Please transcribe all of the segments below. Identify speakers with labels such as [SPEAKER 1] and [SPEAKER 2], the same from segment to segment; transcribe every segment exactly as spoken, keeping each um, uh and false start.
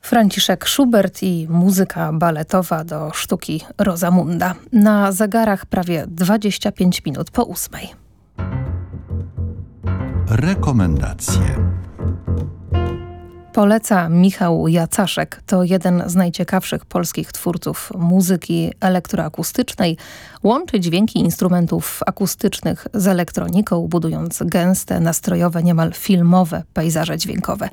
[SPEAKER 1] Franciszek Schubert i muzyka baletowa do sztuki Rosamunda. Na zegarach prawie dwadzieścia pięć minut po ósmej.
[SPEAKER 2] Rekomendacje.
[SPEAKER 1] Poleca Michał Jacaszek. To jeden z najciekawszych polskich twórców muzyki elektroakustycznej. Łączy dźwięki instrumentów akustycznych z elektroniką, budując gęste, nastrojowe, niemal filmowe pejzaże dźwiękowe.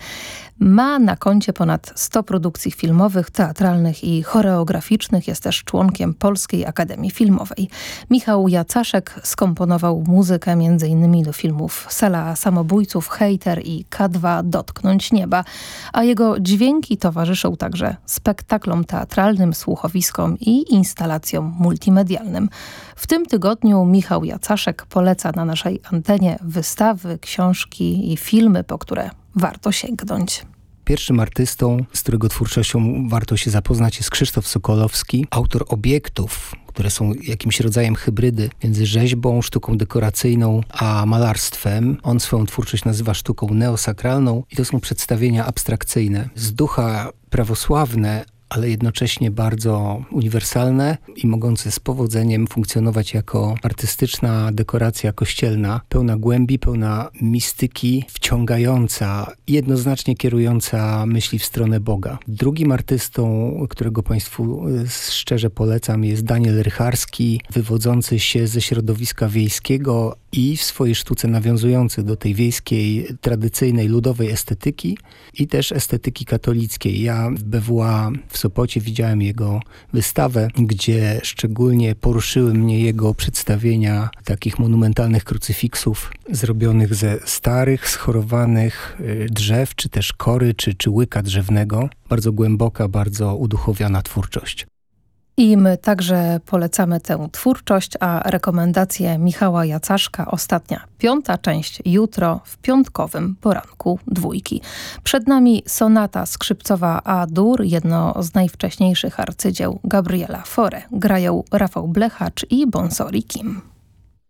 [SPEAKER 1] Ma na koncie ponad sto produkcji filmowych, teatralnych i choreograficznych. Jest też członkiem Polskiej Akademii Filmowej. Michał Jacaszek skomponował muzykę m.in. do filmów Sala Samobójców, Hejter i K dwa Dotknąć Nieba. A jego dźwięki towarzyszą także spektaklom teatralnym, słuchowiskom i instalacjom multimedialnym. W tym tygodniu Michał Jacaszek poleca na naszej antenie wystawy, książki i filmy, po które warto sięgnąć.
[SPEAKER 3] Pierwszym artystą, z którego twórczością warto się zapoznać, jest Krzysztof Sokolowski, autor obiektów, które są jakimś rodzajem hybrydy między rzeźbą, sztuką dekoracyjną a malarstwem. On swoją twórczość nazywa sztuką neosakralną i to są przedstawienia abstrakcyjne, z ducha prawosławne, ale jednocześnie bardzo uniwersalne i mogące z powodzeniem funkcjonować jako artystyczna dekoracja kościelna, pełna głębi, pełna mistyki, wciągająca, jednoznacznie kierująca myśli w stronę Boga. Drugim artystą, którego Państwu szczerze polecam, jest Daniel Rycharski, wywodzący się ze środowiska wiejskiego i w swojej sztuce nawiązujący do tej wiejskiej, tradycyjnej, ludowej estetyki i też estetyki katolickiej. Ja w B W A w Sopocie widziałem jego wystawę, gdzie szczególnie poruszyły mnie jego przedstawienia takich monumentalnych krucyfiksów zrobionych ze starych, schorowanych drzew, czy też kory, czy, czy łyka drzewnego. Bardzo głęboka, bardzo uduchowiona twórczość.
[SPEAKER 1] I my także polecamy tę twórczość, a rekomendacje Michała Jacaszka, ostatnia, piąta część, jutro w piątkowym poranku dwójki. Przed nami sonata skrzypcowa A-dur, jedno z najwcześniejszych arcydzieł Gabriela Fauré. Grają Rafał Blechacz i Bonsori Kim.